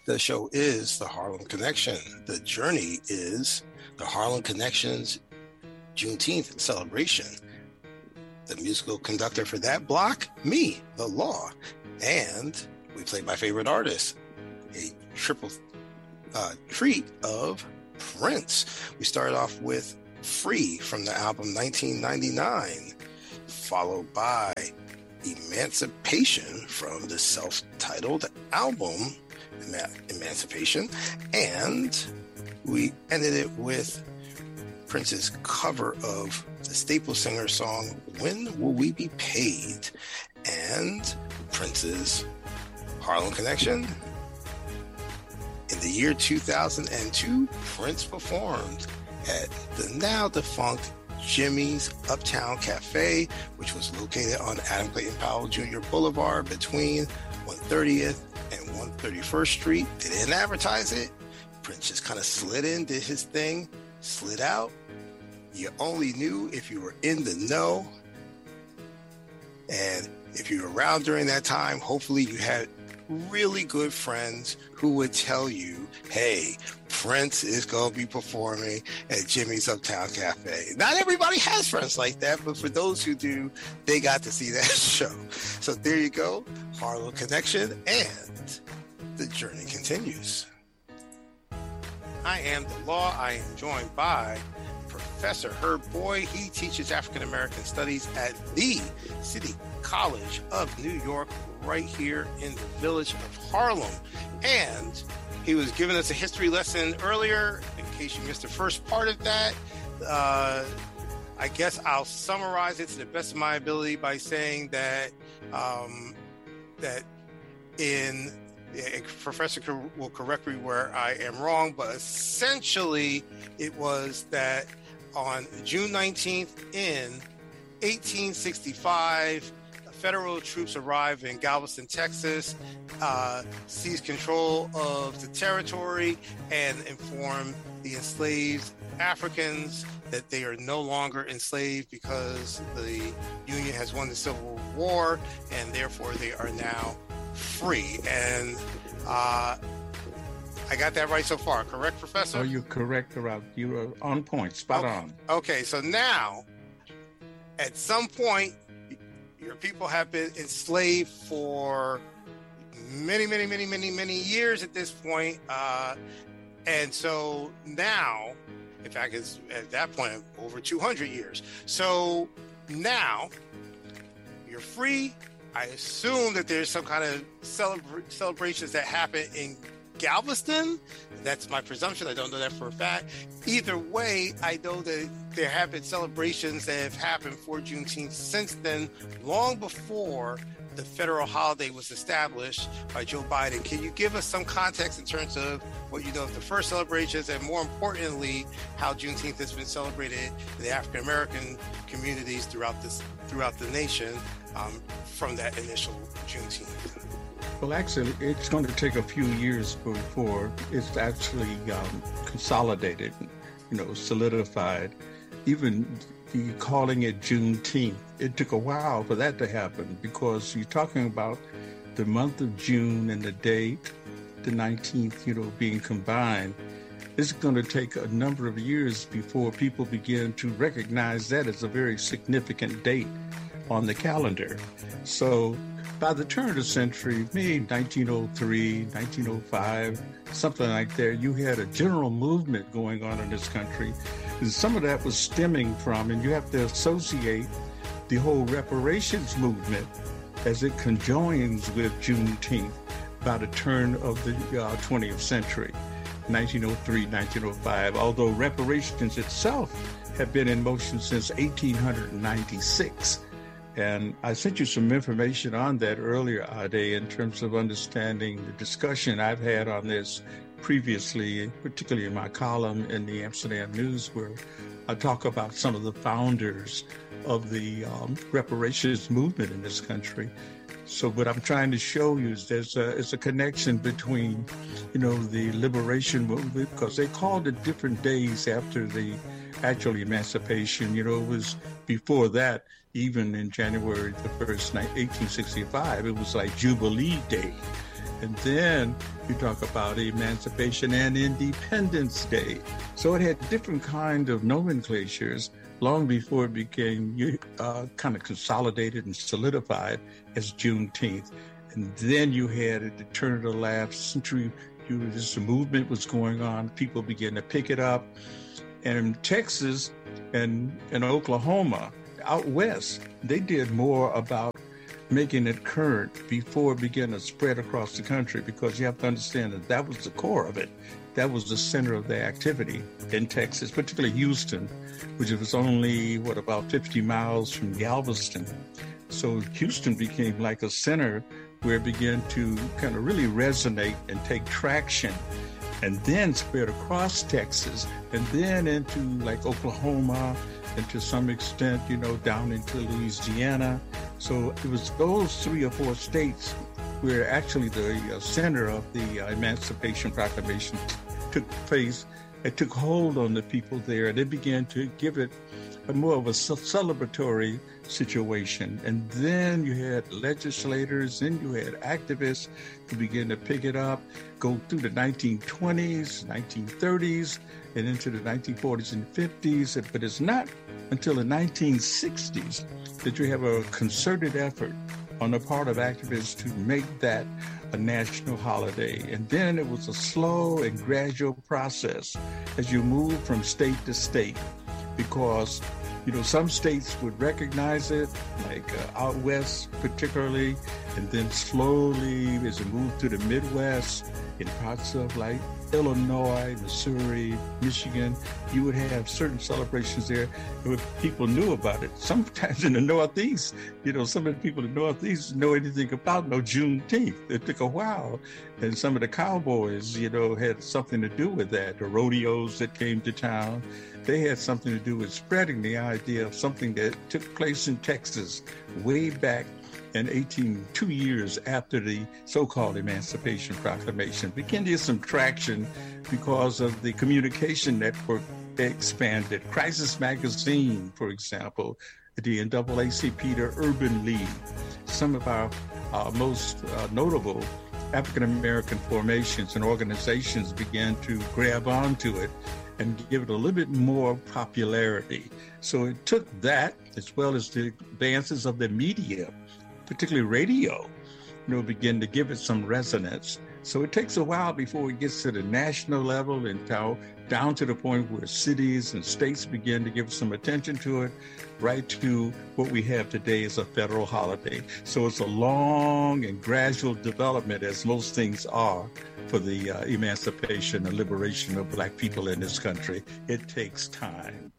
The show is the Harlem Connection. The journey is the Harlem Connection's Juneteenth celebration. The musical conductor for that block, me, the Law. And we played my favorite artist, a triple treat of Prince. We started off with Free from the album 1999, followed by Emancipation from the self-titled album Emancipation, and we ended it with Prince's cover of the Staple Singer song When Will We Be Paid, and Prince's Harlem Connection. In the year 2002, Prince performed at the now defunct Jimmy's Uptown Cafe, which was located on Adam Clayton Powell Jr. Boulevard between 130th and 131st Street. They didn't advertise it. Prince just kind of slid in, did his thing, slid out. You only knew if you were in the know. And if you were around during that time, hopefully you had really good friends who would tell you, hey, Prince is going to be performing at Jimmy's Uptown Cafe. Not everybody has friends like that, but for those who do, they got to see that show. So there you go, Harlem Connection, and the journey continues. I am the Law. I am joined by Professor Herb Boyd. He teaches African American Studies at the City College of New York, right here in the village of Harlem. And he was giving us a history lesson earlier. In case you missed the first part of that, I guess I'll summarize it to the best of my ability by saying that Professor will correct me where I am wrong, but essentially it was that on June 19th in 1865, federal troops arrived in Galveston, Texas, seized control of the territory, and informed the enslaved Africans that they are no longer enslaved because the Union has won the Civil War, and therefore they are now free. And I got that right so far, correct, Professor? Oh, you're correct, Rob. You were on point, spot on. Okay, so now, at some point, your people have been enslaved for many years at this point. And so now, in fact, it's at that point over 200 years. So now you're free. I assume that there's some kind of celebrations that happen in Galveston. That's my presumption. I don't know that for a fact. Either way, I know that there have been celebrations that have happened for Juneteenth since then, long before the federal holiday was established by Joe Biden. Can you give us some context in terms of what you know of the first celebrations, and more importantly, how Juneteenth has been celebrated in the African American communities throughout the nation from that initial Juneteenth? Well, actually, it's going to take a few years before it's actually consolidated, solidified. Even calling it Juneteenth, it took a while for that to happen, because you're talking about the month of June and the date, the 19th, being combined. It's going to take a number of years before people begin to recognize that as a very significant date on the calendar. So by the turn of the century, maybe 1903, 1905, something like that, you had a general movement going on in this country. And some of that was stemming from, and you have to associate the whole reparations movement as it conjoins with Juneteenth by the turn of the 20th century, 1903, 1905, although reparations itself have been in motion since 1896. And I sent you some information on that earlier, Ade, in terms of understanding the discussion I've had on this previously, particularly in my column in the Amsterdam News, where I talk about some of the founders of the reparations movement in this country. So what I'm trying to show you is there's a connection between, the liberation movement, because they called it different days after the actual emancipation. It was before that. Even in January the 1st, 1865, it was like Jubilee Day. And then you talk about Emancipation and Independence Day. So it had different kind of nomenclatures long before it became kind of consolidated and solidified as Juneteenth. And then you had at the turn of the last century, this movement was going on. People began to pick it up. And in Texas and Oklahoma, out west, they did more about making it current before it began to spread across the country, because you have to understand that that was the core of it. That was the center of the activity in Texas, particularly Houston, which was only, about 50 miles from Galveston. So Houston became like a center where it began to kind of really resonate and take traction, and then spread across Texas, and then into like Oklahoma, and to some extent, down into Louisiana. So it was those 3 or 4 states where actually the center of the Emancipation Proclamation took place. It took hold on the people there, and they began to give it more of a celebratory situation. And then you had legislators, then you had activists who began to pick it up, go through the 1920s, 1930s, and into the 1940s and 50s. But it's not until the 1960s that you have a concerted effort on the part of activists to make that a national holiday. And then it was a slow and gradual process as you move from state to state, because some states would recognize it, like out west particularly, and then slowly as it moved to the Midwest, in parts of like Illinois, Missouri, Michigan, you would have certain celebrations there where people knew about it. Sometimes in the Northeast, some of the people in the Northeast know anything about no Juneteenth. It took a while. And some of the cowboys, had something to do with that. The rodeos that came to town, they had something to do with spreading the idea of something that took place in Texas way back in 2 years after the so-called Emancipation Proclamation. Began to get some traction because of the communication network expanded. Crisis Magazine, for example, the NAACP, the Urban League, some of our most notable African-American formations and organizations began to grab onto it and give it a little bit more popularity. So it took that, as well as the advances of the media, particularly radio, begin to give it some resonance. So it takes a while before it gets to the national level and down to the point where cities and states begin to give some attention to it, right to what we have today as a federal holiday. So it's a long and gradual development, as most things are, for the emancipation and liberation of Black people in this country. It takes time.